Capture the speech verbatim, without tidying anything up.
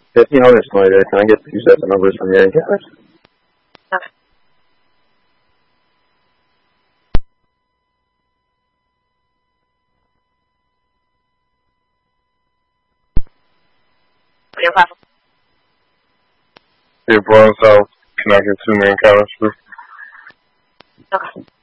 Fifteen hundred something like that. Can I get two sets of numbers from your encounters? Okay. Your platform. Hey, Bronze South, can I get two main counters, please? Okay.